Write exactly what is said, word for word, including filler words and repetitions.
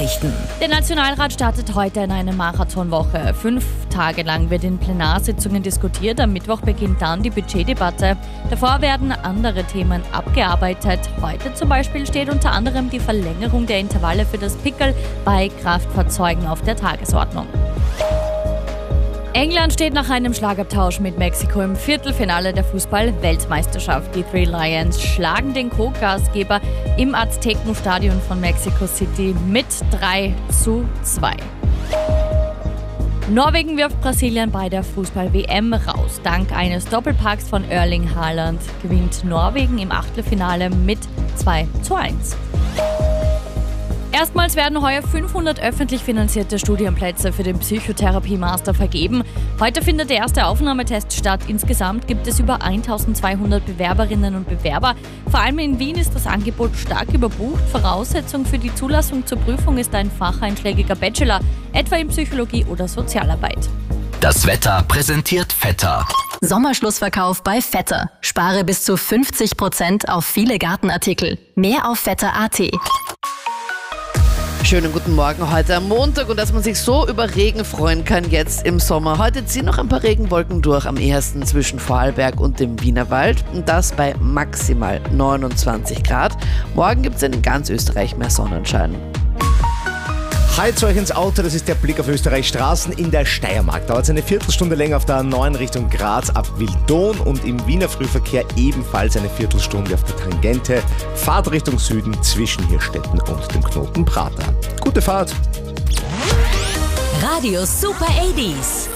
Nachrichten. Der Nationalrat startet heute in eine Marathonwoche. Fünf Tage lang wird in Plenarsitzungen diskutiert. Am Mittwoch beginnt dann die Budgetdebatte. Davor werden andere Themen abgearbeitet. Heute zum Beispiel steht unter anderem die Verlängerung der Intervalle für das Pickel bei Kraftfahrzeugen auf der Tagesordnung. England steht nach einem Schlagabtausch mit Mexiko im Viertelfinale der Fußball-Weltmeisterschaft. Die Three Lions schlagen den Co-Gastgeber im Aztekenstadion von Mexico City mit drei zu zwei. Norwegen wirft Brasilien bei der Fußball-W M raus. Dank eines Doppelpacks von Erling Haaland gewinnt Norwegen im Achtelfinale mit zwei zu eins. Erstmals werden heuer fünfhundert öffentlich finanzierte Studienplätze für den Psychotherapie-Master vergeben. Heute findet der erste Aufnahmetest statt. Insgesamt gibt es über eintausendzweihundert Bewerberinnen und Bewerber. Vor allem in Wien ist das Angebot stark überbucht. Voraussetzung für die Zulassung zur Prüfung ist ein facheinschlägiger Bachelor, etwa in Psychologie oder Sozialarbeit. Das Wetter präsentiert Vetter. Sommerschlussverkauf bei Vetter. Spare bis zu fünfzig Prozent auf viele Gartenartikel. Mehr auf vetter punkt a t. Schönen guten Morgen heute am Montag und dass man sich so über Regen freuen kann jetzt im Sommer. Heute ziehen noch ein paar Regenwolken durch, am ehesten zwischen Vorarlberg und dem Wienerwald und das bei maximal neunundzwanzig Grad. Morgen gibt es in ganz Österreich mehr Sonnenschein. Heizt euch ins Auto, das ist der Blick auf Österreichs Straßen. In der Steiermark dauert es eine Viertelstunde länger auf der A neun Richtung Graz ab Wildon und im Wiener Frühverkehr ebenfalls eine Viertelstunde auf der Tangente. Fahrt Richtung Süden zwischen Hirstetten und dem Knoten Prater. Gute Fahrt! Radio Super achtzig.